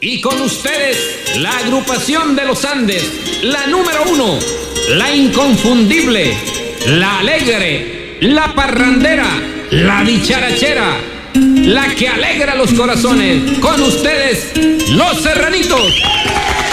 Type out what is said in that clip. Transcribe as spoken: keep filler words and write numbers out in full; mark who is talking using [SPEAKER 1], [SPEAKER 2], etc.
[SPEAKER 1] Y con ustedes, la agrupación de los Andes, la número uno, la inconfundible, la alegre, la parrandera, la dicharachera, la que alegra los corazones. Con ustedes, los Serranitos.